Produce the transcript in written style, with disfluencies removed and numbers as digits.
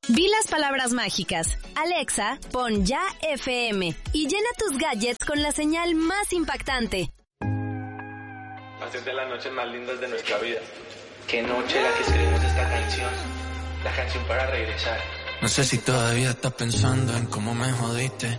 Di las palabras mágicas. Alexa, pon Ya FM y llena tus gadgets con la señal más impactante. Hacer de las noches más lindas de nuestra vida. Qué noche la que escribimos esta canción. La canción para regresar. No sé si todavía estás pensando en cómo me jodiste.